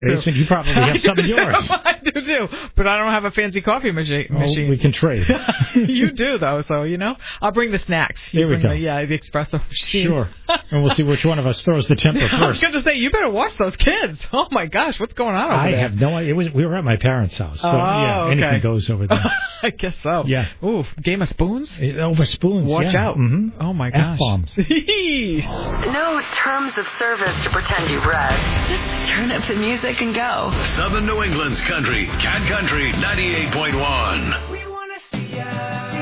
Basement, you probably have some of yours. I do too, but I don't have a fancy coffee machine. Oh, we can trade. You do though, so I'll bring the snacks. There we go. The espresso machine. Sure. And we'll see which one of us throws the temper first. I was going to say, you better watch those kids. Oh my gosh, what's going on over there? I have no idea. We were at my parents' house, so okay. anything goes over there. I guess so. Yeah. Ooh, game of spoons? Over spoons. Watch out. Mm-hmm. Oh my gosh. F-bombs. No terms of service to pretend you've read. Just turn up the music and go. Southern New England's country, Cat Country 98.1. We want to see ya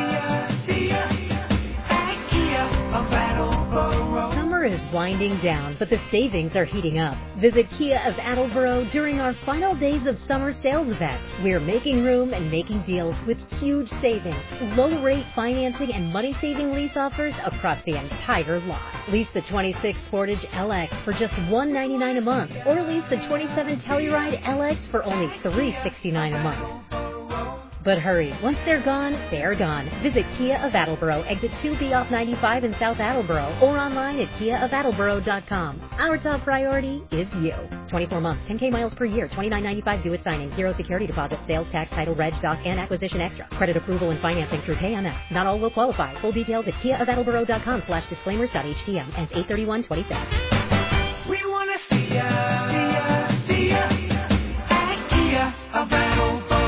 at Kia of Attleboro. Summer is winding down, but the savings are heating up. Visit Kia of Attleboro during our final days of summer sales event. We're making room and making deals with huge savings, low-rate financing, and money-saving lease offers across the entire lot. Lease the 26 Sportage LX for just $199 a month, or lease the 27 Telluride LX for only $369 a month. But hurry, once they're gone, they're gone. Visit Kia of Attleboro, exit 2B off 95 in South Attleboro, or online at kiaofattleboro.com. Our top priority is you. 24 months, 10K miles per year, $29.95 due at signing. Hero security deposit, sales tax, title, reg, doc, and acquisition extra. Credit approval and financing through PayMS. Not all will qualify. Full details at kiaofattleboro.com/disclaimers.htm. Ends 8/31/26. We want to see ya at Kia of Attleboro.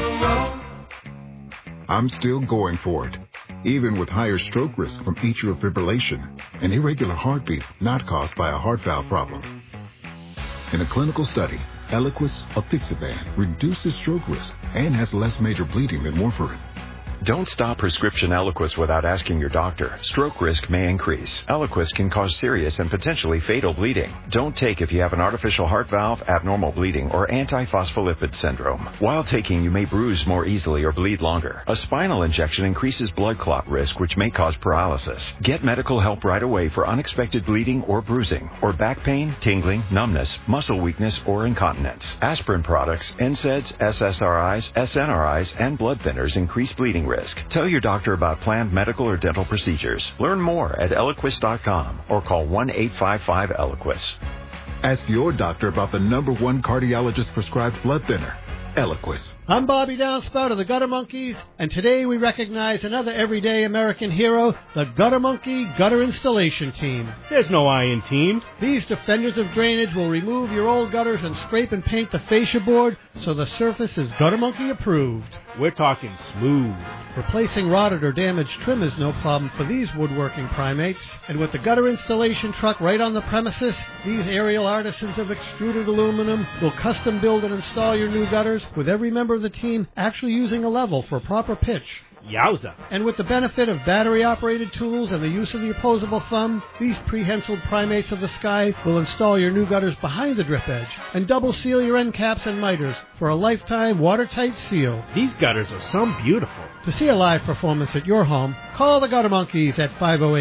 I'm still going for it, even with higher stroke risk from atrial fibrillation, an irregular heartbeat not caused by a heart valve problem. In a clinical study, Eliquis apixaban reduces stroke risk and has less major bleeding than warfarin. Don't stop prescription Eliquis without asking your doctor. Stroke risk may increase. Eliquis can cause serious and potentially fatal bleeding. Don't take if you have an artificial heart valve, abnormal bleeding, or antiphospholipid syndrome. While taking, you may bruise more easily or bleed longer. A spinal injection increases blood clot risk, which may cause paralysis. Get medical help right away for unexpected bleeding or bruising, or back pain, tingling, numbness, muscle weakness, or incontinence. Aspirin products, NSAIDs, SSRIs, SNRIs, and blood thinners increase bleeding risk. Tell your doctor about planned medical or dental procedures. Learn more at Eliquis.com or call 1-855-ELIQUIS. Ask your doctor about the #1 cardiologist prescribed blood thinner, Eliquis. I'm Bobby Downspout of the Gutter Monkeys, and today we recognize another everyday American hero, the Gutter Monkey Gutter Installation Team. There's no I in team. These defenders of drainage will remove your old gutters and scrape and paint the fascia board so the surface is Gutter Monkey approved. We're talking smooth. Replacing rotted or damaged trim is no problem for these woodworking primates. And with the gutter installation truck right on the premises, these aerial artisans of extruded aluminum will custom build and install your new gutters, with every member of the team actually using a level for proper pitch. Yowza. And with the benefit of battery-operated tools and the use of the opposable thumb, these prehensiled primates of the sky will install your new gutters behind the drip edge and double seal your end caps and miters for a lifetime watertight seal. These gutters are so beautiful. To see a live performance at your home, call the Gutter Monkeys at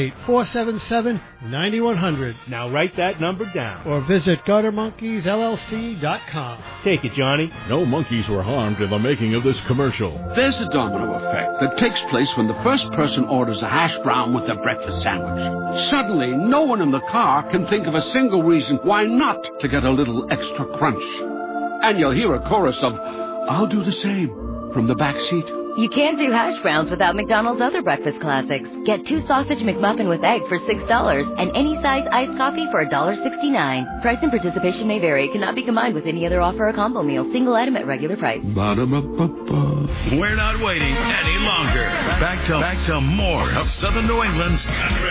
508-477-9100. Now write that number down. Or visit GutterMonkeysLLC.com. Take it, Johnny. No monkeys were harmed in the making of this commercial. There's a domino effect that takes place when the first person orders a hash brown with their breakfast sandwich. Suddenly, no one in the car can think of a single reason why not to get a little extra crunch. And you'll hear a chorus of, "I'll do the same," from the back seat. You can't do hash browns without McDonald's other breakfast classics. Get 2 sausage McMuffin with egg for $6 and any size iced coffee for $1.69. Price and participation may vary. Cannot be combined with any other offer or combo meal. Single item at regular price. We're not waiting any longer. Back to more of Southern New England's country.